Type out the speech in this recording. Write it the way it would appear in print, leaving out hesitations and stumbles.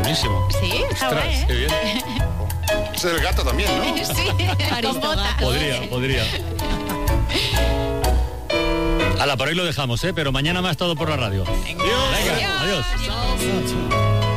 buenísimo. Sí, está Ostras, guay, qué bien. Es el gato también, ¿no? Sí, con botas. Podría. Hala, por ahí lo dejamos, pero mañana más todo por la radio. Venga, adiós. Adiós.